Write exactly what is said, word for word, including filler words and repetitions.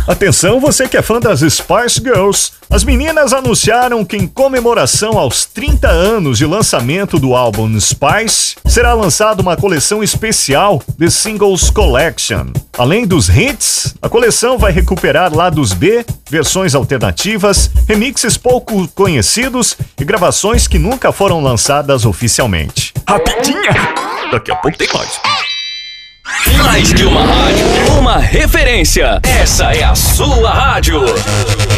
Atenção, você que é fã das Spice Girls. As meninas anunciaram que em comemoração aos trinta anos de lançamento do álbum Spice, será lançada uma coleção especial The Singles Collection. Além dos hits, a coleção vai recuperar lados B, versões alternativas, remixes pouco conhecidos e gravações que nunca foram lançadas oficialmente. Rapidinha! Daqui a pouco tem mais. Mais que uma rádio, uma referência. Essa é a sua rádio.